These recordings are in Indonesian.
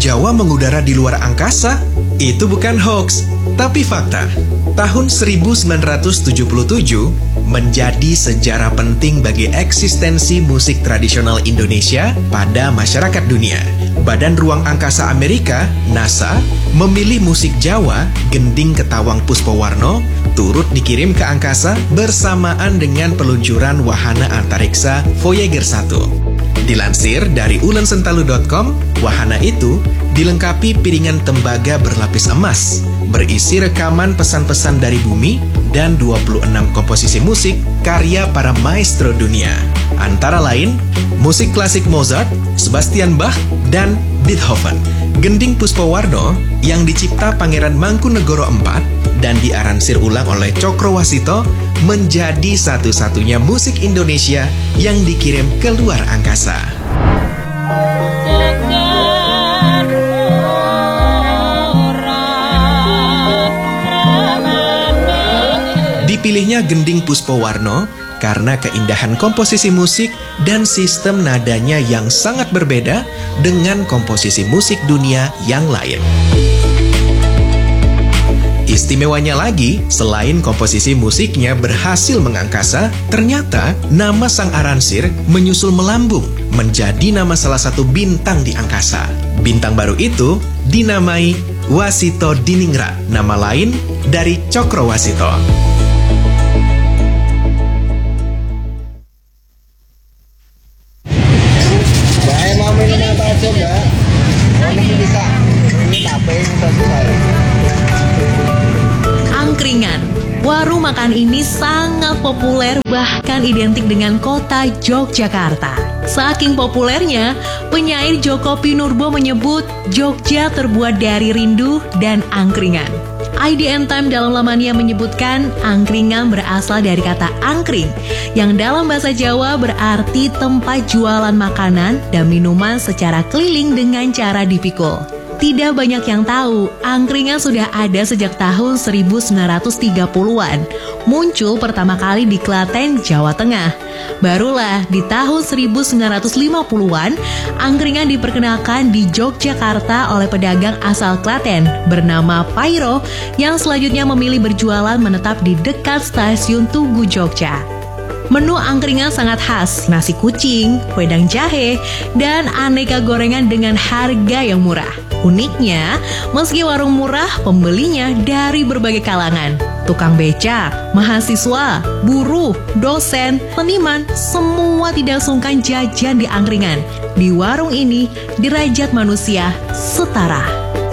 Jawa mengudara di luar angkasa? Itu bukan hoax, tapi fakta. Tahun 1977 menjadi sejarah penting bagi eksistensi musik tradisional Indonesia pada masyarakat dunia. Badan Ruang Angkasa Amerika, NASA, memilih musik Jawa, Gending Ketawang Puspowarno, turut dikirim ke angkasa bersamaan dengan peluncuran wahana antariksa Voyager 1. Dilansir dari ulensentalu.com, wahana itu dilengkapi piringan tembaga berlapis emas, berisi rekaman pesan-pesan dari bumi, dan 26 komposisi musik karya para maestro dunia. Antara lain, musik klasik Mozart, Sebastian Bach, dan Beethoven. Gending Puspowarno yang dicipta Pangeran Mangkunegoro IV dan diaransir ulang oleh Cokrowasito menjadi satu-satunya musik Indonesia yang dikirim ke luar angkasa. Dipilihnya Gending Puspowarno karena keindahan komposisi musik dan sistem nadanya yang sangat berbeda dengan komposisi musik dunia yang lain. Istimewanya lagi, selain komposisi musiknya berhasil mengangkasa, ternyata nama sang aransir menyusul melambung menjadi nama salah satu bintang di angkasa. Bintang baru itu dinamai Wasito Diningrat, nama lain dari Cokrowasito. Angkringan, warung makan ini sangat populer bahkan identik dengan kota Yogyakarta. Saking populernya, penyair Joko Pinurbo menyebut Jogja terbuat dari rindu dan angkringan. IDN Time dalam lamannya menyebutkan angkringan berasal dari kata angkring yang dalam bahasa Jawa berarti tempat jualan makanan dan minuman secara keliling dengan cara dipikul. Tidak banyak yang tahu, angkringan sudah ada sejak tahun 1930-an. Muncul pertama kali di Klaten, Jawa Tengah. Barulah di tahun 1950-an, angkringan diperkenalkan di Yogyakarta oleh pedagang asal Klaten bernama Pairo yang selanjutnya memilih berjualan menetap di dekat stasiun Tugu Jogja. Menu angkringan sangat khas, nasi kucing, wedang jahe, dan aneka gorengan dengan harga yang murah. Uniknya, meski warung murah, pembelinya dari berbagai kalangan. Tukang beca, mahasiswa, buruh, dosen, seniman, semua tidak sungkan jajan di angkringan. Di warung ini, derajat manusia setara.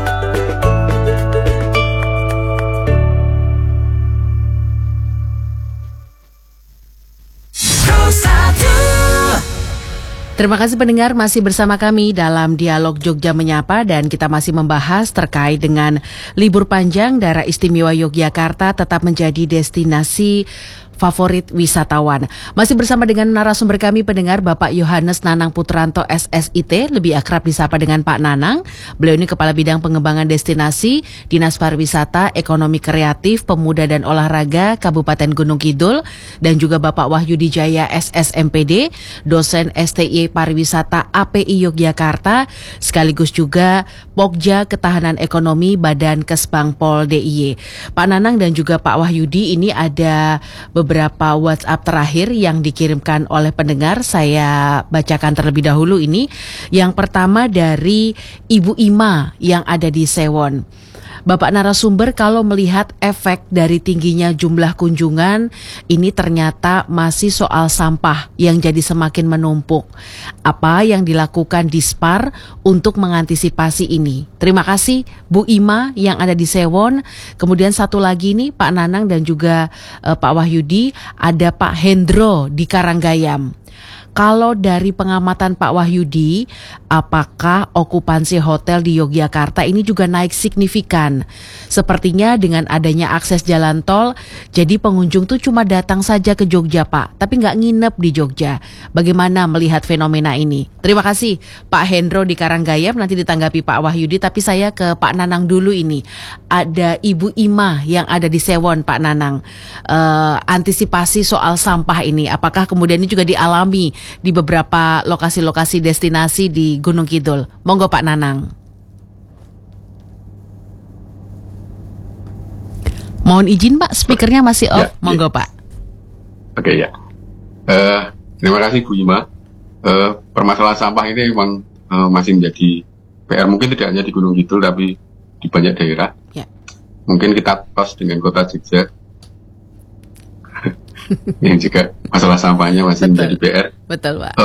Terima kasih pendengar masih bersama kami dalam Dialog Jogja Menyapa dan kita masih membahas terkait dengan libur panjang Daerah Istimewa Yogyakarta tetap menjadi destinasi favorit wisatawan. Masih bersama dengan narasumber kami pendengar Bapak Yohanes Nanang Putranto SSIT, lebih akrab disapa dengan Pak Nanang. Beliau ini Kepala Bidang Pengembangan Destinasi Dinas Pariwisata, Ekonomi Kreatif, Pemuda dan Olahraga Kabupaten Gunung Kidul, dan juga Bapak Wahyudi Jaya SSMPD, dosen STI Pariwisata API Yogyakarta, sekaligus juga Pokja Ketahanan Ekonomi Badan Kesbangpol DIY. Pak Nanang dan juga Pak Wahyudi, ini ada beberapa WhatsApp terakhir yang dikirimkan oleh pendengar. Saya bacakan terlebih dahulu ini. Yang pertama dari Ibu Ima yang ada di Sewon. Bapak narasumber, kalau melihat efek dari tingginya jumlah kunjungan, ini ternyata masih soal sampah yang jadi semakin menumpuk. Apa yang dilakukan Dispar untuk mengantisipasi ini? Terima kasih Bu Ima yang ada di Sewon. Kemudian satu lagi nih Pak Nanang dan juga Pak Wahyudi, ada Pak Hendro di Karanggayam. Kalau dari pengamatan Pak Wahyudi, apakah okupansi hotel di Yogyakarta ini juga naik signifikan? Sepertinya dengan adanya akses jalan tol, jadi pengunjung tuh cuma datang saja ke Jogja Pak, tapi nggak nginep di Jogja. Bagaimana melihat fenomena ini? Terima kasih Pak Hendro di Karanggayam, nanti ditanggapi Pak Wahyudi, tapi saya ke Pak Nanang dulu ini. Ada Ibu Ima yang ada di Sewon, Pak Nanang. Antisipasi soal sampah ini, apakah kemudian ini juga dialami di beberapa lokasi-lokasi destinasi di Gunung Kidul? Monggo Pak Nanang. Mohon izin Pak, speakernya masih off. Ya, Monggo Pak. Oke ya. Terima kasih Bu Ima. Permasalahan sampah ini memang masih menjadi PR, mungkin tidak hanya di Gunung Kidul tapi di banyak daerah. Ya. Mungkin kita tos dengan kota Jogja yang juga masalah sampahnya masih menjadi PR. Betul Pak.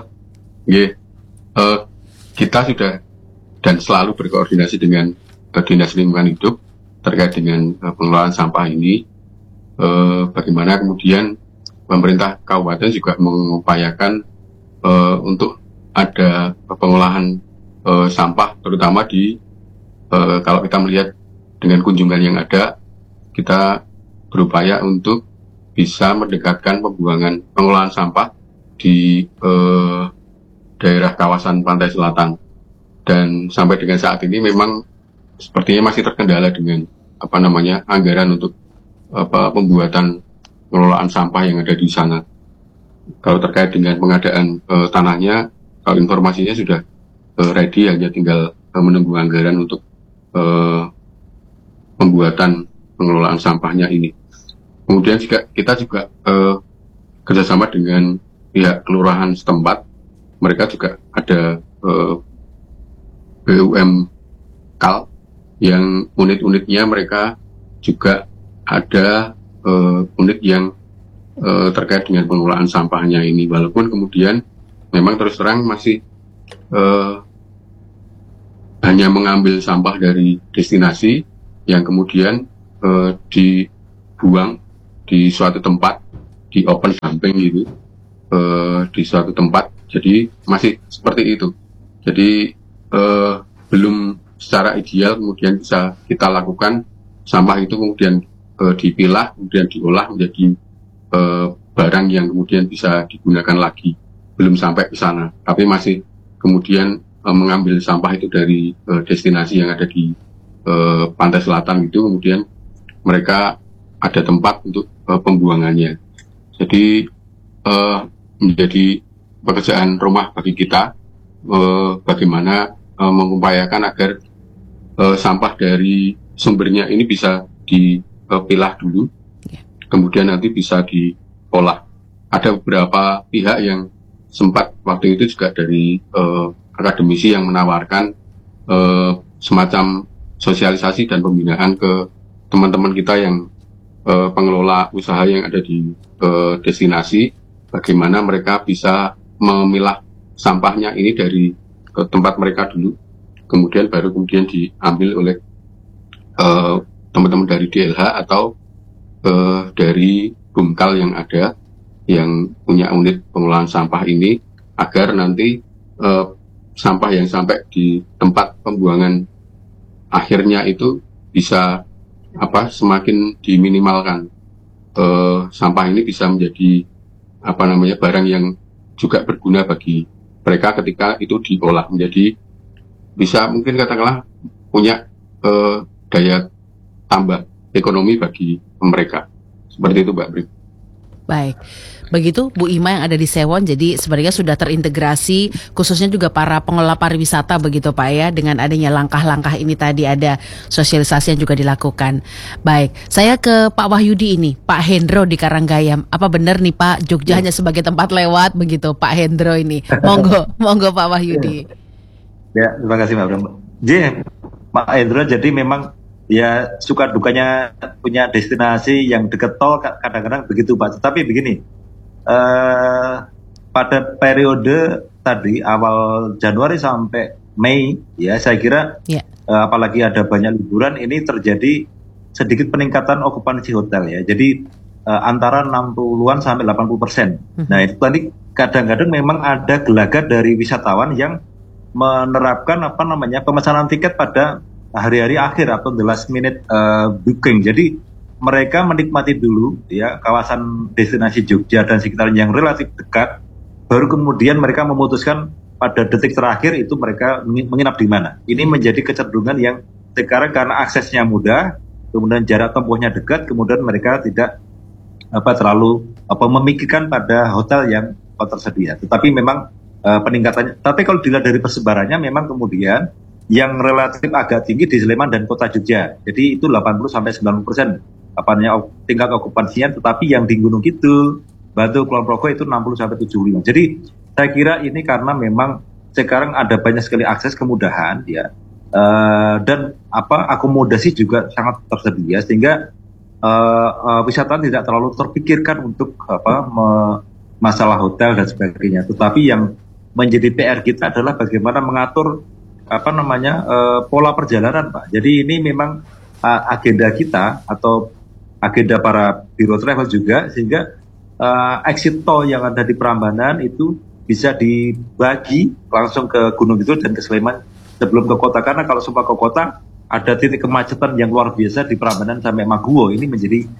Kita sudah dan selalu berkoordinasi dengan Dinas Lingkungan Hidup terkait dengan pengelolaan sampah ini. Bagaimana kemudian pemerintah kabupaten juga mengupayakan untuk ada pengolahan sampah, terutama di kalau kita melihat dengan kunjungan yang ada, kita berupaya untuk bisa mendekatkan pengolahan sampah di daerah kawasan pantai selatan. Dan sampai dengan saat ini memang sepertinya masih terkendala dengan anggaran untuk pembuatan pengelolaan sampah yang ada di sana. Kalau terkait dengan pengadaan tanahnya, kalau informasinya sudah ready, hanya tinggal menunggu anggaran untuk pembuatan pengelolaan sampahnya ini. Kemudian kita juga kerjasama dengan pihak kelurahan setempat. Mereka juga ada BUM KAL yang unit-unitnya mereka juga ada unit yang terkait dengan pengelolaan sampahnya ini. Walaupun kemudian memang terus terang masih hanya mengambil sampah dari destinasi yang kemudian dibuang di suatu tempat, di open dumping gitu, di suatu tempat. Jadi masih seperti itu. Jadi belum secara ideal kemudian bisa kita lakukan sampah itu kemudian dipilah, kemudian diolah menjadi barang yang kemudian bisa digunakan lagi. Belum sampai ke sana, tapi masih kemudian mengambil sampah itu dari destinasi yang ada di pantai selatan itu, kemudian mereka ada tempat untuk pembuangannya. Jadi menjadi pekerjaan rumah bagi kita, bagaimana mengupayakan agar sampah dari sumbernya ini bisa dipilah dulu, kemudian nanti bisa diolah. Ada beberapa pihak yang sempat waktu itu juga dari akademisi yang menawarkan semacam sosialisasi dan pembinaan ke teman-teman kita yang pengelola usaha yang ada di destinasi, bagaimana mereka bisa memilah sampahnya ini dari tempat mereka dulu, kemudian baru kemudian diambil oleh teman-teman dari DLH atau dari Bumkal yang ada, yang punya unit pengolahan sampah ini, agar nanti sampah yang sampai di tempat pembuangan akhirnya itu bisa semakin diminimalkan. Sampah ini bisa menjadi barang yang juga berguna bagi mereka ketika itu diolah menjadi, bisa mungkin katakanlah punya daya tambah ekonomi bagi mereka. Seperti itu Mbak Bri. Baik, begitu Bu Ima yang ada di Sewon, jadi sebenarnya sudah terintegrasi, khususnya juga para pengelola pariwisata begitu Pak ya, dengan adanya langkah-langkah ini tadi ada sosialisasi yang juga dilakukan. Baik, saya ke Pak Wahyudi ini, Pak Hendro di Karanggayam. Apa benar nih Pak, Jogja hanya sebagai tempat lewat begitu Pak Hendro ini? Monggo Pak Wahyudi. Ya, terima kasih Mbak Bram. Pak Hendro, jadi memang ya suka dukanya punya destinasi yang dekat tol kadang-kadang begitu Pak. Tetapi begini, pada periode tadi awal Januari sampai Mei ya, saya kira apalagi ada banyak liburan, ini terjadi sedikit peningkatan okupansi hotel ya. Jadi antara 60-an sampai 80%. Nah itu tadi kadang-kadang memang ada gelagat dari wisatawan yang menerapkan pemesanan tiket pada hari-hari akhir atau the last minute booking. Jadi mereka menikmati dulu ya kawasan destinasi Jogja dan sekitarnya yang relatif dekat, baru kemudian mereka memutuskan pada detik terakhir itu mereka menginap di mana. Ini menjadi kecenderungan yang sekarang karena aksesnya mudah, kemudian jarak tempuhnya dekat, kemudian mereka tidak terlalu memikirkan pada hotel yang tersedia. Tetapi memang peningkatannya. Tapi kalau dilihat dari persebarannya memang kemudian yang relatif agak tinggi di Sleman dan Kota Jogja. Jadi itu 80-90%. tingkat okupansinya, tetapi yang di Gunung Kidul, Batu, Kulon Progo itu 60-75. Jadi saya kira ini karena memang sekarang ada banyak sekali akses kemudahan ya, dan akomodasi juga sangat tersedia sehingga wisatawan tidak terlalu terpikirkan untuk masalah hotel dan sebagainya. Tetapi yang menjadi PR kita adalah bagaimana mengatur pola perjalanan, Pak. Jadi ini memang agenda kita atau agenda para biro travel juga, sehingga exit tol yang ada di Prambanan itu bisa dibagi langsung ke Gunung Kidul dan ke Sleman sebelum ke kota. Karena kalau semua ke kota ada titik kemacetan yang luar biasa di Prambanan sampai Maguwo. Ini menjadi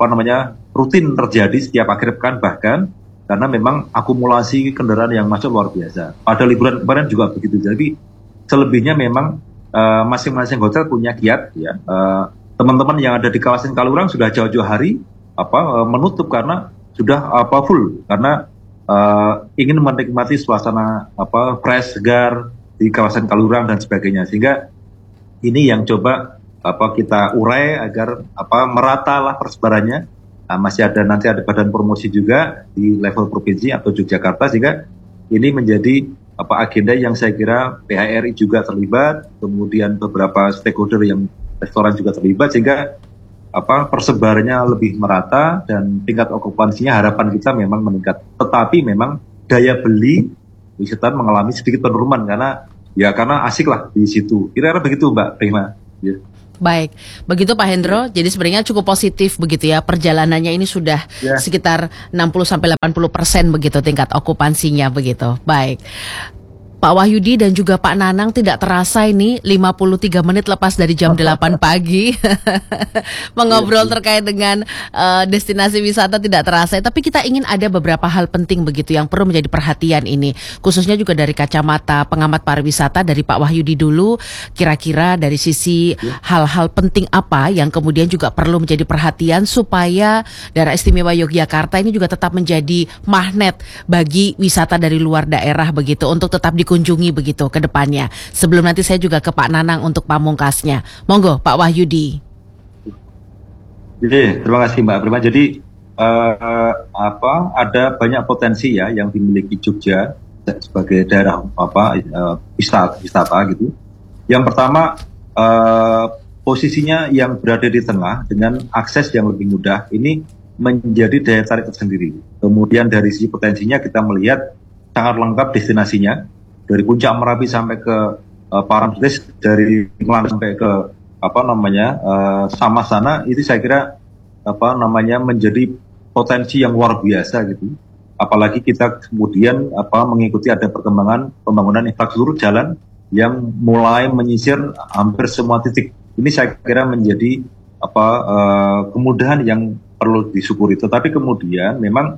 rutin terjadi setiap akhir pekan, bahkan karena memang akumulasi kendaraan yang masuk luar biasa. Pada liburan kemarin juga begitu. Jadi selebihnya memang masing-masing hotel punya kiat ya. Teman-teman yang ada di kawasan Kaliurang sudah jauh-jauh hari menutup karena sudah full, karena ingin menikmati suasana fresh, segar di kawasan Kaliurang dan sebagainya. Sehingga ini yang coba kita urai agar meratalah persebarannya. Masih ada nanti ada badan promosi juga di level provinsi atau Yogyakarta, sehingga ini menjadi agenda yang saya kira PHRI juga terlibat, kemudian beberapa stakeholder yang restoran juga terlibat, sehingga persebarannya lebih merata dan tingkat okupansinya harapan kita memang meningkat. Tetapi memang daya beli wisatawan mengalami sedikit penurunan karena asik lah di situ. Kira-kira begitu, Mbak Prima. Ya. Baik, begitu Pak Hendro. Jadi sebenarnya cukup positif begitu ya, perjalanannya ini sudah sekitar 60-80% begitu tingkat okupansinya begitu. Baik. Pak Wahyudi dan juga Pak Nanang, tidak terasa ini 53 menit lepas dari jam 8 pagi mengobrol terkait dengan destinasi wisata tidak terasa. Tapi kita ingin ada beberapa hal penting begitu yang perlu menjadi perhatian ini, khususnya juga dari kacamata pengamat pariwisata dari Pak Wahyudi dulu. Kira-kira dari sisi hal-hal penting apa yang kemudian juga perlu menjadi perhatian supaya Daerah Istimewa Yogyakarta ini juga tetap menjadi magnet bagi wisata dari luar daerah begitu, untuk tetap dikunjungi begitu ke depannya. Sebelum nanti saya juga ke Pak Nanang untuk pamungkasnya. Monggo Pak Wahyudi. Jadi terima kasih Mbak Prima. Jadi ada banyak potensi ya yang dimiliki Jogja sebagai daerah wisata gitu. Yang pertama posisinya yang berada di tengah dengan akses yang lebih mudah ini menjadi daya tarik tersendiri. Kemudian dari sisi potensinya kita melihat sangat lengkap destinasinya. Dari Puncak Merapi sampai ke Parangtritis, dari Ngelan sampai ke Samasana, itu saya kira menjadi potensi yang luar biasa gitu. Apalagi kita kemudian mengikuti ada perkembangan pembangunan infrastruktur jalan yang mulai menyisir hampir semua titik. Ini saya kira menjadi kemudahan yang perlu disyukuri. Tetapi kemudian memang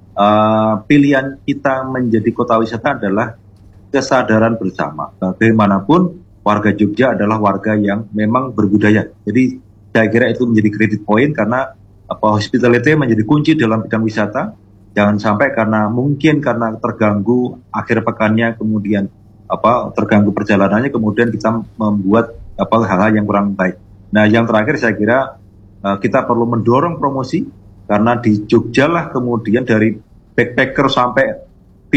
pilihan kita menjadi kota wisata adalah kesadaran bersama. Bagaimanapun warga Jogja adalah warga yang memang berbudaya. Jadi saya kira itu menjadi credit point karena hospitality menjadi kunci dalam bidang wisata. Jangan sampai karena terganggu akhir pekannya, kemudian terganggu perjalanannya, kemudian kita membuat hal-hal yang kurang baik. Nah, yang terakhir saya kira kita perlu mendorong promosi, karena di Jogja lah kemudian dari backpacker sampai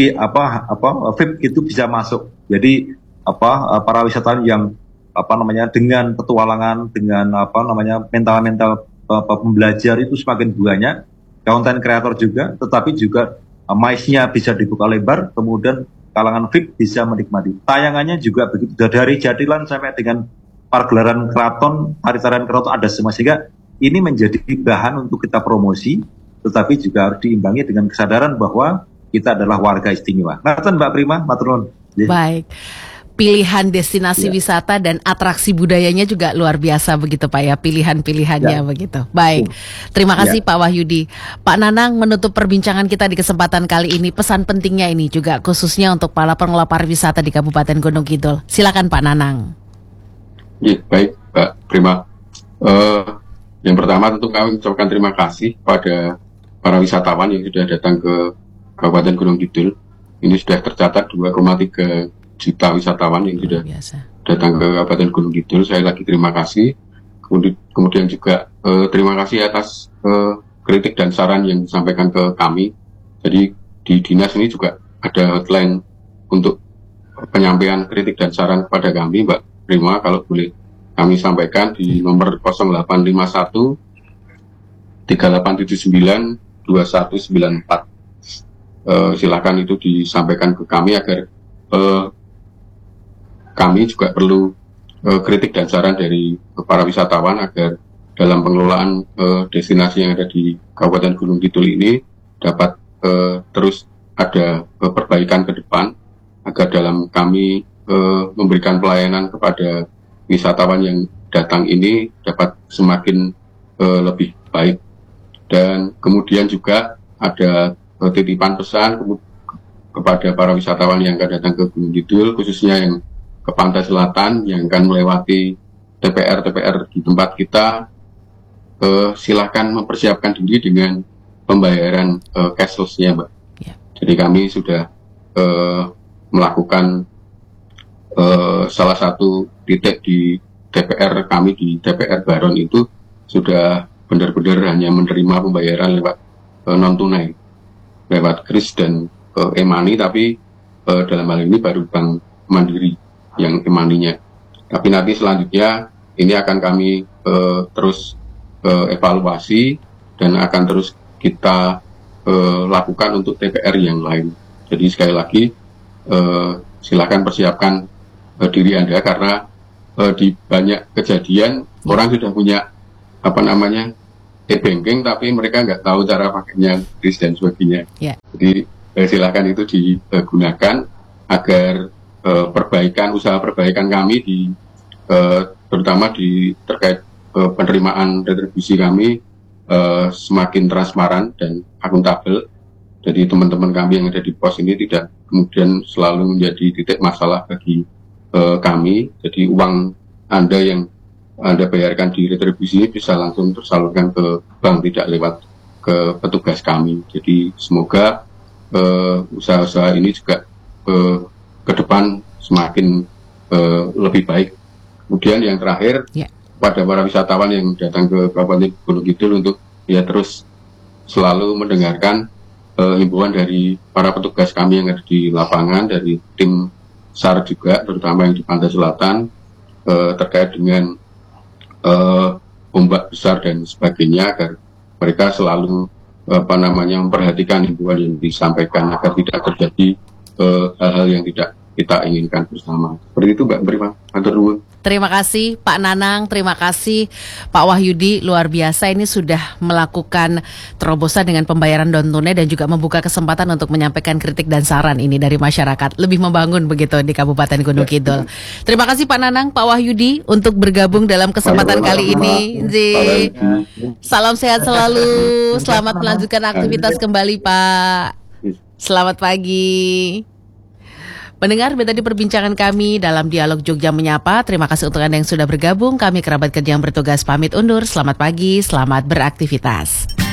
VIP itu bisa masuk. Jadi para wisatawan yang dengan petualangan, dengan mental pembelajar itu semakin banyak. Content creator juga, tetapi juga MICE-nya bisa dibuka lebar, kemudian kalangan VIP bisa menikmati. Tayangannya juga begitu, dari Jatilan sampai dengan pagelaran keraton, tari-tarian keraton ada semua, sehingga ini menjadi bahan untuk kita promosi, tetapi juga harus diimbangi dengan kesadaran bahwa kita adalah warga istimewa. Ngaten Mbak Prima, matur nuwun. Baik. Pilihan destinasi wisata dan atraksi budayanya juga luar biasa begitu Pak ya, pilihan-pilihannya begitu. Baik. Terima kasih Pak Wahyudi. Pak Nanang, menutup perbincangan kita di kesempatan kali ini, pesan pentingnya ini juga khususnya untuk para pengelola pariwisata di Kabupaten Gunung Kidul. Silakan Pak Nanang. Ya, baik Mbak Prima. Yang pertama tentu kami mengucapkan terima kasih pada para wisatawan yang sudah datang ke Kabupaten Gunung Kidul. Ini sudah tercatat 2,3 juta wisatawan yang sudah datang ke Kabupaten Gunung Kidul. Saya lagi terima kasih Kemudian juga terima kasih atas kritik dan saran yang disampaikan ke kami. Jadi di dinas ini juga ada hotline untuk penyampaian kritik dan saran kepada kami, Mbak Prima, kalau boleh kami sampaikan di nomor 0851 3879 2194. Silakan itu disampaikan ke kami agar kami juga perlu kritik dan saran dari para wisatawan agar dalam pengelolaan destinasi yang ada di Kabupaten Gunung Kidul ini dapat terus ada perbaikan ke depan agar dalam kami memberikan pelayanan kepada wisatawan yang datang ini dapat semakin lebih baik. Dan kemudian juga ada titipan pesan kepada para wisatawan yang akan datang ke Gunung Kidul, khususnya yang ke pantai selatan yang akan melewati TPR di tempat kita, silahkan mempersiapkan diri dengan pembayaran cashless-nya, Mbak. Yeah. Jadi kami sudah melakukan salah satu titik di TPR kami di TPR Baron itu sudah benar-benar hanya menerima pembayaran lewat non tunai, lewat kris dan e-money, tapi dalam hal ini baru Bank Mandiri yang e-money-nya. Tapi nanti selanjutnya ini akan kami terus evaluasi dan akan terus kita lakukan untuk TPR yang lain. Jadi sekali lagi silakan persiapkan diri Anda, karena di banyak kejadian orang sudah punya e-banking tapi mereka nggak tahu cara pakainya, kris dan sebagainya. Yeah. Jadi silakan itu digunakan agar usaha perbaikan kami terutama terkait penerimaan retribusi kami semakin transparan dan akuntabel. Jadi teman-teman kami yang ada di pos ini tidak kemudian selalu menjadi titik masalah bagi kami. Jadi uang Anda yang Anda bayarkan di retribusi bisa langsung tersalurkan ke bank, tidak lewat ke petugas kami. Jadi semoga usaha-usaha ini juga ke depan semakin lebih baik. Kemudian yang terakhir, pada para wisatawan yang datang ke Kabupaten Gunung Kidul untuk terus selalu mendengarkan himbauan dari para petugas kami yang ada di lapangan, dari tim SAR juga, terutama yang di Pantai Selatan, terkait dengan ombak besar dan sebagainya, agar mereka selalu memperhatikan himbauan yang disampaikan agar tidak terjadi hal-hal yang tidak kita inginkan bersama. Seperti itu, Mbak Prima. Matur nuwun. Terima kasih Pak Nanang, terima kasih Pak Wahyudi, luar biasa ini sudah melakukan terobosan dengan pembayaran non tunai dan juga membuka kesempatan untuk menyampaikan kritik dan saran ini dari masyarakat, lebih membangun begitu di Kabupaten Gunung Kidul. Terima kasih Pak Nanang, Pak Wahyudi untuk bergabung dalam kesempatan kali ini. Salam sehat selalu, selamat melanjutkan aktivitas kembali Pak. Selamat pagi. Mendengar tadi perbincangan kami dalam Dialog Jogja Menyapa. Terima kasih untuk Anda yang sudah bergabung. Kami kerabat kerja yang bertugas pamit undur. Selamat pagi, selamat beraktivitas.